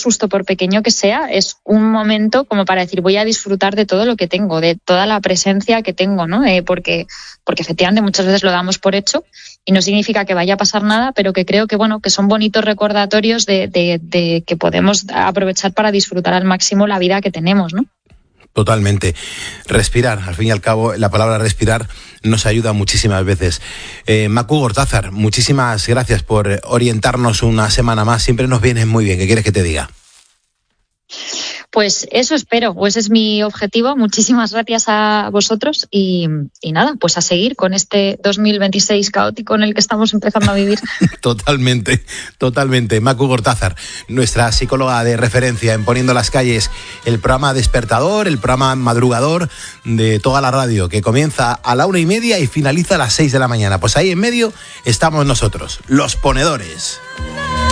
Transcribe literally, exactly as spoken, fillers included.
susto, por pequeño que sea, es un momento como para decir voy a disfrutar de todo lo que tengo, de toda la presencia que tengo, ¿no? Eh, porque, porque efectivamente muchas veces lo damos por hecho y no significa que vaya a pasar nada, pero que creo que, bueno, que son bonitos recordatorios de, de, de que podemos aprovechar para disfrutar al máximo la vida que tenemos, ¿no? Totalmente. Respirar, al fin y al cabo, la palabra respirar nos ayuda muchísimas veces. Eh, Macu Gortázar, muchísimas gracias por orientarnos una semana más. Siempre nos vienes muy bien. ¿Qué quieres que te diga? Pues eso espero, pues ese es mi objetivo. Muchísimas gracias a vosotros y, y nada, pues a seguir con este dos mil veintiséis caótico en el que estamos empezando a vivir. Totalmente, totalmente. Macu Gortázar, nuestra psicóloga de referencia en Poniendo las Calles, el programa despertador, el programa madrugador de toda la radio, que comienza a la una y media y finaliza a las seis de la mañana. Pues ahí en medio estamos nosotros, los ponedores.